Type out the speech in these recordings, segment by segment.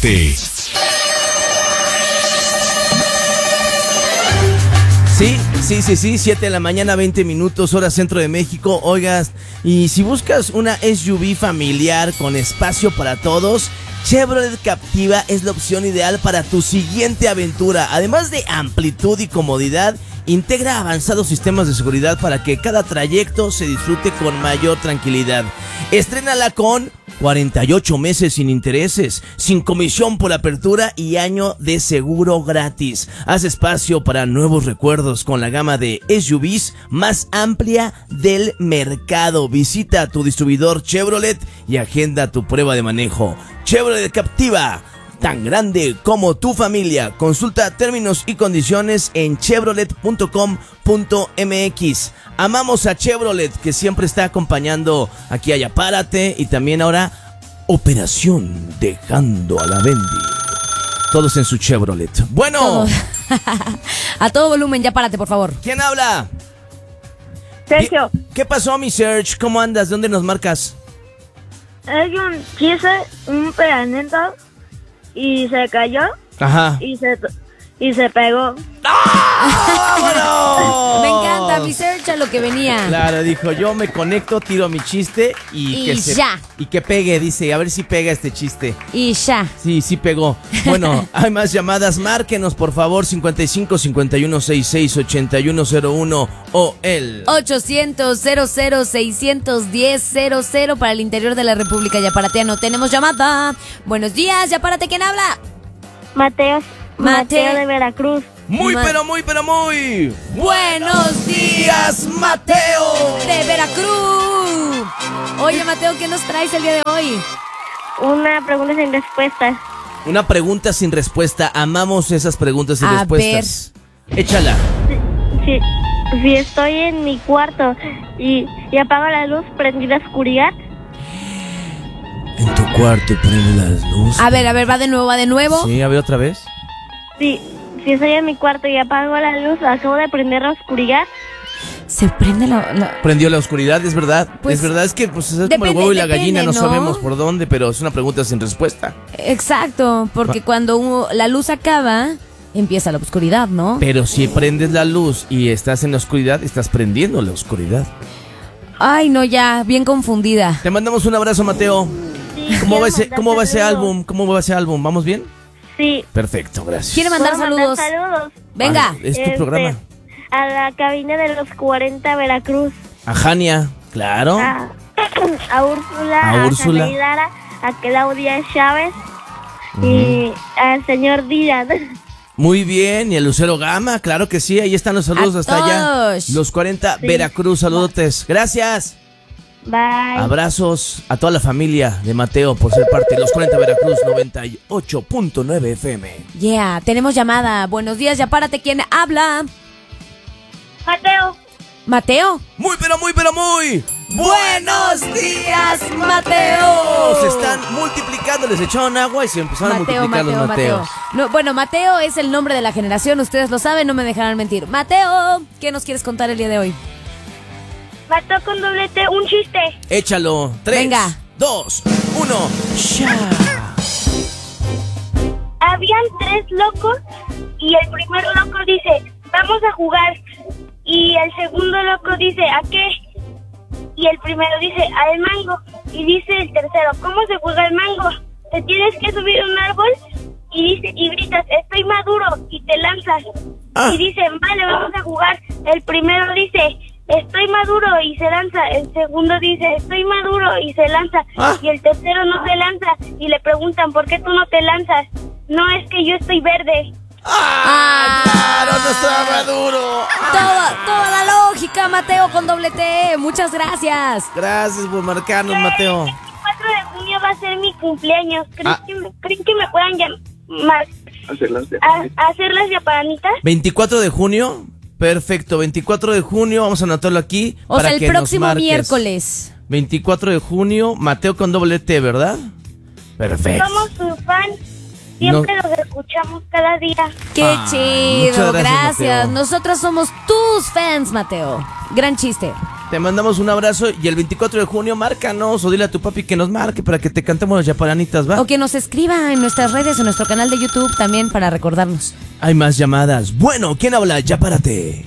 Apárate. Sí, 7 de la mañana, 20 minutos, hora centro de México. Oigas, y si buscas una SUV familiar con espacio para todos, Chevrolet Captiva es la opción ideal para tu siguiente aventura. Además de amplitud y comodidad, integra avanzados sistemas de seguridad para que cada trayecto se disfrute con mayor tranquilidad. Estrénala con 48 meses sin intereses, sin comisión por apertura y año de seguro gratis. Haz espacio para nuevos recuerdos con la gama de SUVs más amplia del mercado. Visita tu distribuidor Chevrolet y agenda tu prueba de manejo. Chevrolet Captiva, tan grande como tu familia. Consulta términos y condiciones en chevrolet.com.mx. Amamos a Chevrolet, que siempre está acompañando aquí a Apárate, y también ahora Operación Dejando a la Bendy. Todos en su Chevrolet. Bueno. A todo volumen, ya párate, por favor. ¿Quién habla? Sergio. ¿Qué pasó, mi Serge? ¿Cómo andas? ¿De dónde nos marcas? Es un pedacito y se cayó. Ajá. Y se pegó. ¡Vámonos! Me encanta, mi Serge, a lo que venía. Claro, dijo, yo me conecto, tiro mi chiste y que pegue, dice, a ver si pega este chiste. Y ya. Sí pegó. Bueno, hay más llamadas, márquenos por favor, 55 51 66 8101 o el 800-00-610-00 para el interior de la República Yaparateano. Tenemos llamada. Buenos días, Yapárate, ¿quién habla? Mateo de Veracruz. Muy buenos días, Mateo de Veracruz. Oye, Mateo, ¿qué nos traes el día de hoy? Una pregunta sin respuesta. Una pregunta sin respuesta. Amamos esas preguntas sin respuestas. Échala. Si estoy en mi cuarto y apago la luz, ¿prendí la oscuridad? En tu cuarto prende las luces. A ver, va de nuevo. Sí, a ver otra vez. Sí, si estoy en mi cuarto y apago la luz, acabo de prender la oscuridad. Se prende Prendió la oscuridad, es verdad. Pues, es verdad, es que pues, es como el huevo y la gallina, no sabemos por dónde, pero es una pregunta sin respuesta. Exacto, porque cuando la luz acaba, empieza la oscuridad, ¿no? Pero si prendes la luz y estás en la oscuridad, estás prendiendo la oscuridad. Ay, no, ya, bien confundida. Te mandamos un abrazo, Mateo. Sí, ¿Cómo va ese álbum? ¿Vamos bien? Sí. Perfecto, gracias. ¿Quiere mandar saludos? Venga. Es tu programa. A la cabina de los 40 Veracruz. A Jania, claro. A Úrsula, a Sandy Lara, a Claudia Chávez y al señor Díaz. Muy bien, y a Lucero Gama, claro que sí, ahí están los saludos hasta allá. Los 40 Veracruz, saludotes. Gracias. Bye. Abrazos a toda la familia de Mateo por ser parte de los 40 Veracruz 98.9 FM. Yeah, tenemos llamada. Buenos días, Yapárate, ¿quién habla? Mateo. Muy. Buenos días, Mateo. Se están multiplicando, les echaron agua y se empezaron a multiplicar los Mateos. No, bueno, Mateo es el nombre de la generación, ustedes lo saben, no me dejarán mentir. Mateo, ¿qué nos quieres contar el día de hoy? Mateo con doble T, un chiste. Échalo. 3, Venga. 2, 1, ya. Habían 3 locos y el primer loco dice, vamos a jugar. Y el segundo loco dice, ¿a qué? Y el primero dice, al mango. Y dice el tercero, ¿cómo se juega el mango? Te tienes que subir a un árbol y gritas, estoy maduro, y te lanzas. Y dicen, vale, vamos a jugar. El primero dice, estoy maduro, y se lanza. El segundo dice, estoy maduro, y se lanza. Y el tercero no se lanza. Y le preguntan, ¿por qué tú no te lanzas? No, es que yo estoy verde. ¡Claro, no estaba maduro! Toda la lógica, Mateo con doble T. Muchas gracias. Gracias por marcarnos, Mateo. El 24 de junio va a ser mi cumpleaños. ¿Creen que me puedan llamar? ¿Hacer las yapanitas? 24 de junio. Perfecto, 24 de junio, vamos a anotarlo aquí. O para sea, el que próximo nos marques. miércoles. 24 de junio, Mateo con doble T, ¿verdad? Perfecto. Somos su fan. Siempre los escuchamos cada día. ¡Qué chido! Muchas gracias, Mateo. Nosotros somos tus fans, Mateo. Gran chiste. Te mandamos un abrazo y el 24 de junio márcanos o dile a tu papi que nos marque para que te cantemos las yaparanitas, ¿va? O que nos escriba en nuestras redes, en nuestro canal de YouTube también para recordarnos. Hay más llamadas. Bueno, ¿quién habla? Ya párate.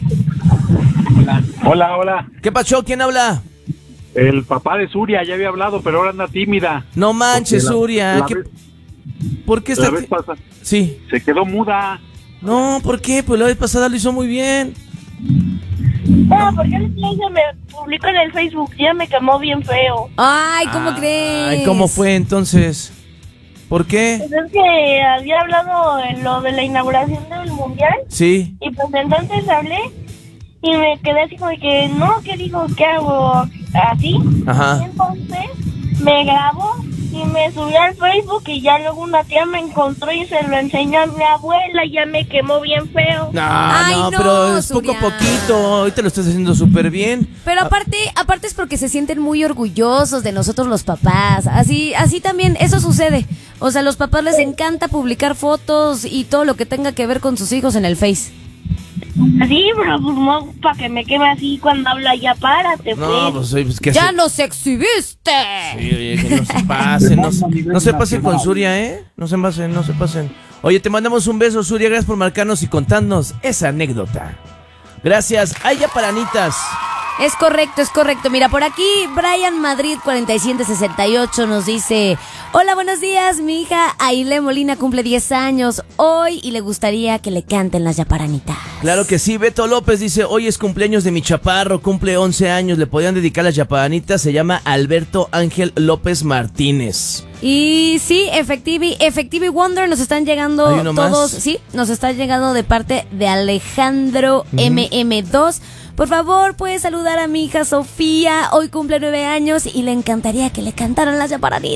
Hola. ¿Qué pasó? ¿Quién habla? El papá de Suria ya había hablado, pero ahora anda tímida. No manches, Suria. ¿Por qué está? La vez pasada Sí. se quedó muda. No, ¿por qué? Pues la vez pasada lo hizo muy bien. No, porque el se me publicó en el Facebook, ya me quemó bien feo. Ay, ¿cómo crees? Ay, ¿cómo fue entonces? ¿Por qué? Pues es que había hablado en lo de la inauguración del mundial. Sí. Y pues entonces hablé y me quedé así como que, no, ¿qué digo? ¿Qué hago? Así. Ajá. Y entonces me grabó y me subí al Facebook y ya luego una tía me encontró y se lo enseñó a mi abuela y ya me quemó bien feo. Ay, no, pero es Suria. poco a poquito. Ahorita lo estás haciendo súper bien. Pero aparte es porque se sienten muy orgullosos de nosotros los papás. Así también eso sucede. O sea, a los papás les encanta publicar fotos y todo lo que tenga que ver con sus hijos en el Face. Sí, pero pues no, para que me queme así cuando habla, ya párate, No, pues. pues que ¡Ya nos exhibiste! Sí, oye, que no se pasen, no se pasen con Suria, ¿eh? No se pasen. Oye, te mandamos un beso, Suria, gracias por marcarnos y contarnos esa anécdota. Gracias. Ay, yaparanitas. Es correcto. Mira, por aquí Brian Madrid 4768 nos dice: hola, buenos días, mi hija Aile Molina cumple 10 años hoy y le gustaría que le canten las yaparanitas. Claro que sí. Beto López dice: hoy es cumpleaños de mi chaparro, cumple 11 años, le podían dedicar las yaparanitas, se llama Alberto Ángel López Martínez. Y sí, Effectivi Wonder nos están llegando ¿Hay uno todos, más? sí, nos está llegando de parte de Alejandro MM2. Por favor, puedes saludar a mi hija Sofía, hoy cumple 9 años y le encantaría que le cantaran las yaparanitas.